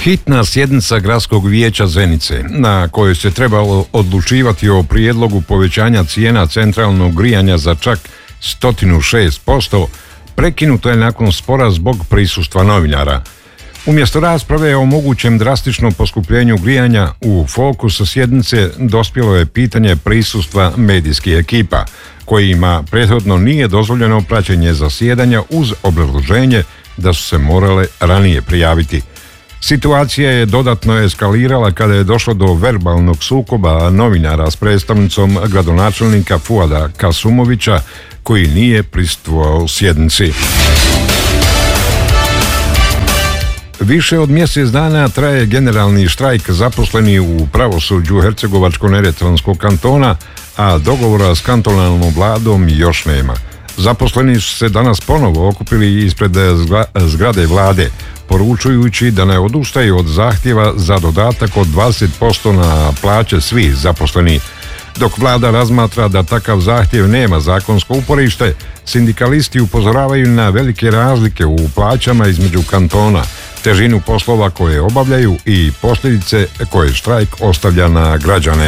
Hitna sjednica Gradskog vijeća Zenice, na kojoj se trebalo odlučivati o prijedlogu povećanja cijena centralnog grijanja za čak 106%, prekinuto je nakon spora zbog prisustva novinara. Umjesto rasprave o mogućem drastičnom poskupljenju grijanja, u fokus sjednice dospjelo je pitanje prisustva medijskih ekipa, kojima prethodno nije dozvoljeno praćenje zasjedanja uz obrazloženje da su se morale ranije prijaviti. Situacija je dodatno eskalirala kada je došlo do verbalnog sukoba novinara s predstavnicom gradonačelnika Fuada Kasumovića, koji nije prisustvovao sjednici. Više od mjesec dana traje generalni štrajk zaposleni u pravosuđu Hercegovačko-neretvanskog kantona, a dogovora s kantonalnom vladom još nema. Zaposleni su se danas ponovo okupili ispred zgrade vlade, poručujući da ne odustaju od zahtjeva za dodatak od 20% na plaće svih zaposlenih. Dok vlada razmatra da takav zahtjev nema zakonsko uporište, sindikalisti upozoravaju na velike razlike u plaćama između kantona, težinu poslova koje obavljaju i posljedice koje štrajk ostavlja na građane.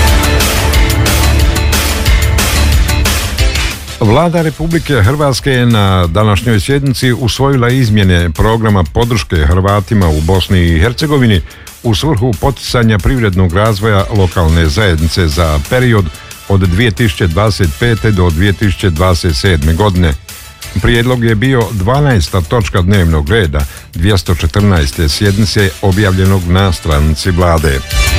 Vlada Republike Hrvatske je na današnjoj sjednici usvojila izmjene programa podrške Hrvatima u Bosni i Hercegovini u svrhu poticanja privrednog razvoja lokalne zajednice za period od 2025. do 2027. godine. Prijedlog je bio 12. točka dnevnog reda 214. sjednice objavljenog na stranici vlade.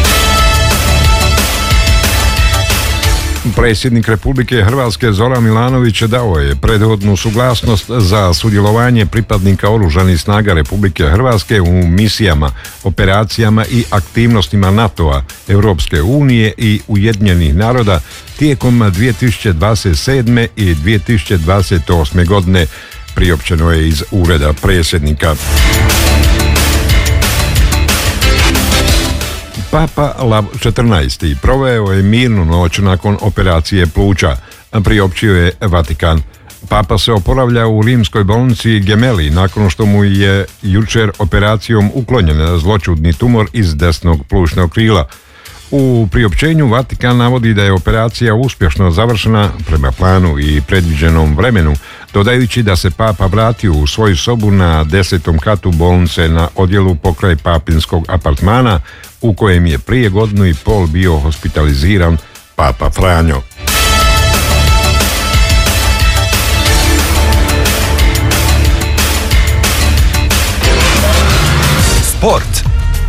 Predsjednik Republike Hrvatske Zoran Milanović dao je prethodnu suglasnost za sudjelovanje pripadnika Oružanih snaga Republike Hrvatske u misijama, operacijama i aktivnostima NATO-a, Europske unije i Ujedinjenih naroda tijekom 2027. i 2028. godine, priopćeno je iz ureda predsjednika. Papa Lav XIV proveo je mirnu noć nakon operacije pluća, priopćio je Vatikan. Papa se oporavlja u rimskoj bolnici Gemelli nakon što mu je jučer operacijom uklonjen zloćudni tumor iz desnog plućnog krila. U priopćenju Vatikan navodi da je operacija uspješno završena prema planu i predviđenom vremenu, dodajući da se Papa vratio u svoju sobu na 10. katu bolnice na odjelu pokraj papinskog apartmana, u kojem je prije godinu i pol bio hospitaliziran Papa Franjo. Sport.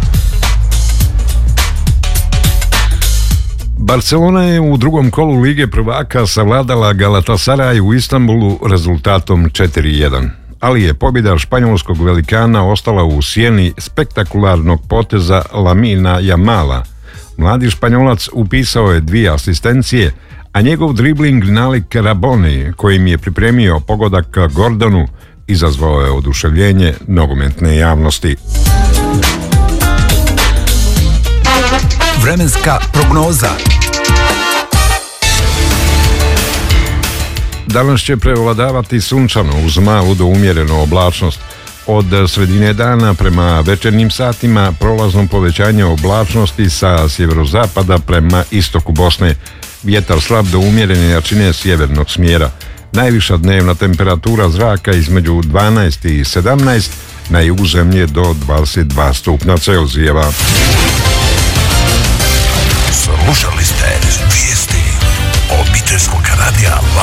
Barcelona je u drugom kolu Lige prvaka savladala Galatasaray u Istanbulu rezultatom 4:1. Ali je pobjeda španjolskog velikana ostala u sjeni spektakularnog poteza Lamina Jamala. Mladi Španjolac upisao je 2 asistencije, a njegov dribling nalik Raboni, kojim je pripremio pogodak Gordonu, izazvao je oduševljenje nogometne javnosti. Vremenska prognoza. Danas će prevladavati sunčano uz malu do umjerenu oblačnost. Od sredine dana prema večernjim satima prolazno povećanje oblačnosti sa sjeverozapada prema istoku Bosne. Vjetar slab do umjerene jačine sjevernog smjera. Najviša dnevna temperatura zraka između 12 i 17, na jugu zemlje do 22 stupnja Celzijeva. Slušali ste vijesti obiteljskog radija